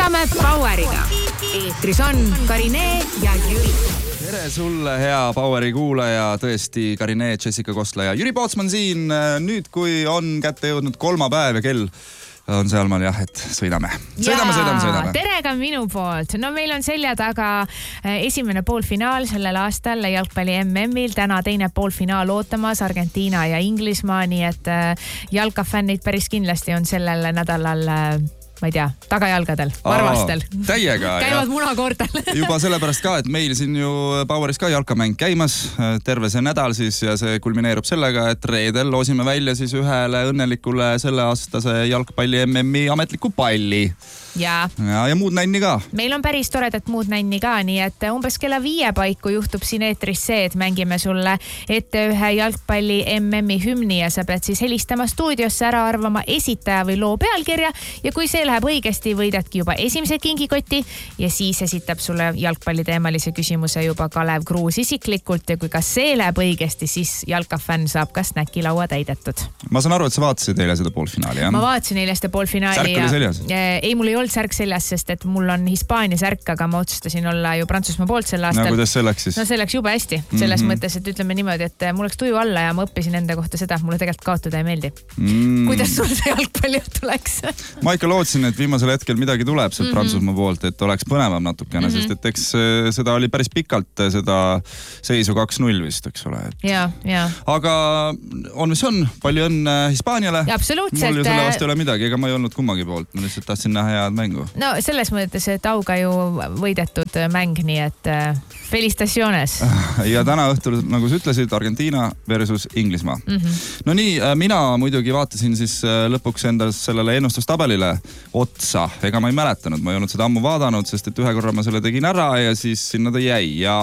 Sõidame Poweriga. Eetris on Karine ja Jüri. Tere sulle, hea Poweri kuulaja, tõesti Karine, Jessica Kostla ja Jüri Pootsman siin. Nüüd, kui on kätte jõudnud kolmapäev ja kell on sealmaal et sõidame. Sõidame. Tere ka minu poolt. No meil on selja taga esimene poolfinaal sellel aastal jalgpalli MM-il. Täna teine poolfinaal ootamas Argentiina ja Inglismaa, nii et jalkafännid päris kindlasti on sellel nädalal ma ei tea, tagajalgadel, varvastel. Täiega. Käivad munakoortel. Juba sellepärast ka, et meil siin ju Poweris ka jalkamäng käimas terve see nädal siis ja see kulmineerub sellega, et reedel loosime välja siis ühele õnnelikule selleaastase jalgpalli MM-i ametliku palli. Ja muud nänni ka. Meil on päris toredat muud nänni ka, nii et umbes kella 5 paiku juhtub siin eetris see, et mängime sulle ette ühe jalgpalli MM-i hümni ja sa pead siis helistama stuudiosse ära arvama esitaja või loo pealkirja ja kui see läheb õigesti, võidadki juba esimese kingikoti ja siis esitab sulle jalgpalliteemalise küsimuse juba Kalev Kruus isiklikult ja kui ka see läheb õigesti, siis jalkafänn saab ka snäkilaua täidetud. Ma saan aru, et sa vaatasid eile seda poolfinaali, jah? Ma vaatasin eile seda poolfinaali. Särk oli seljas? Ei, mul ei olnud särk seljas, sest et mul on Hispaania särk, aga ma otsustasin olla ju Prantsusmaa poolt sel aastal. No kuidas see läks siis? No see läks juba hästi. Selles mõttes, et ütleme niimoodi, et mul läks tuju alla ja ma õppisin enda kohta seda, mulle tegelikult kaotada ei meeldi. Kuidas sul see jalgpalliõhtu läks? Ma ikka lootsin, et viimasel hetkel midagi tuleb sealt Prantsusmaa poolt, et oleks põnevam natukene, sest et eks seda oli päris pikalt seda seisu 2-0 vist, eks ole. Ja. Aga on mis on, palju õnne Hispaaniale. Ja absoluutselt. Mul ju selle vastu ei ole midagi, ega ma ei olnud kummagi poolt. Ma lihtsalt tahtsin näha head mängu. No selles mõttes, et auga ju võidetud mäng, nii et felicitaciones. Ja täna õhtul, nagu sa ütlesid, Argentiina versus Inglismaa. No nii, mina muidugi vaatasin siis lõpuks endas sellele ennustustabelile otsa. Ega ma ei mäletanud, ma ei olnud seda ammu vaadanud, sest et ühe korra ma selle tegin ära ja siis sinna ta jäi ja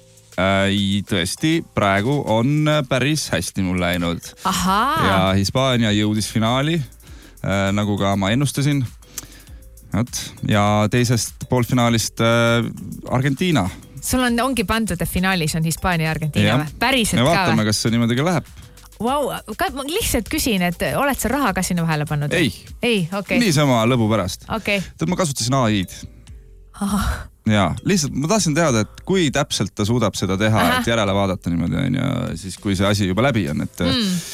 tõesti, praegu on päris hästi mul läinud. Ja Hispaania jõudis finaali, nagu ka ma ennustasin. Ja teisest poolfinaalist Argentiina. Sul ongi pandud, et finaalis on Hispaania ja Argentiina või? Päriselt ka või? Me vaatame, kas see niimoodi ka läheb. Wow, ma lihtsalt küsin, et oled sa raha ka sinna vahele pannud? Ei, okei. Niisama lõbu pärast. Okei. Ma kasutasin AI-d. Ja, lihtsalt ma tahtsin teada, et kui täpselt ta suudab seda teha, et järele vaadata niimoodi, ja siis kui see asi juba läbi on, et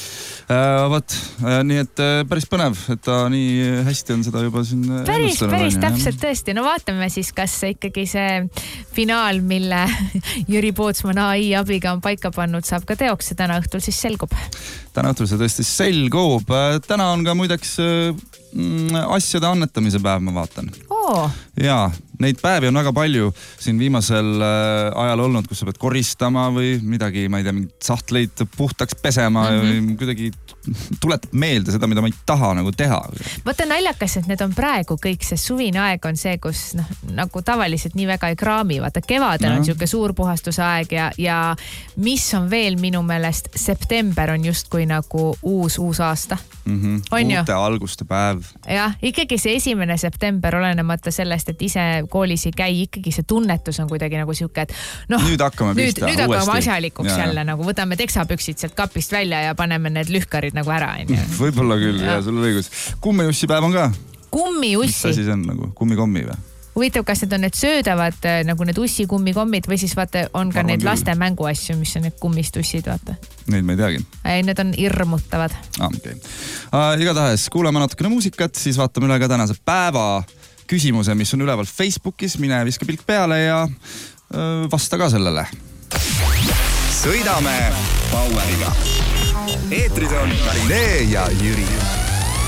nii et päris põnev, et ta nii hästi on seda juba siin ennustanud. Päris täpselt tõesti. No vaatame siis, kas ikkagi see finaal, mille Jüri Pootsman AI abiga on paika pannud, saab ka teoks ja täna õhtul siis selgub. Täna õhtul see tõesti selgub. Täna on ka muideks asjade annetamise päev, ma vaatan. Ja, neid päevi on väga palju siin viimasel ajal olnud, kus sa pead koristama või midagi, ma ei tea, mingid sahtleid puhtaks pesema või kuidagi tuletab meelde seda, mida ma ei taha nagu teha. Vaata naljakas, et need on praegu kõik, see suvine aeg on see, kus nagu tavaliselt nii väga ei kraami. Vaata kevadel on siuke suur puhastuse aeg ja mis on veel minu meelest, september on just kui nagu uus aasta. Uute alguste päev. Ja, ikkagi see 1. september olenemata sellest, et ise koolis ei käi, ikkagi see tunnetus on kuidagi nagu siuke, et nüüd hakkame pista nüüd hakkame asjalikuks jälle, nagu võtame teksapüksid sealt kapist välja ja paneme need lühkarid nagu ära. Võib-olla küll, ja sul on õigus. Kummiussi päev on ka? Kummiussi? Mis ta siis on nagu? Kummikommi või? Huvitav, kas need on need söödavad nagu need ussikummikommid või siis vaata on ka need laste mänguasju, mis on need kummistussid, vaata. Neid ma ei teagi. Ei, need on hirmutavad. Igatahes kuulame natukene muusikat, siis vaatame üle ka tänase päeva küsimuse, mis on üleval Facebookis. Mine viska pilk peale ja vasta ka sellele. Sõidame Poweriga. Eetris on Karine ja Jüri.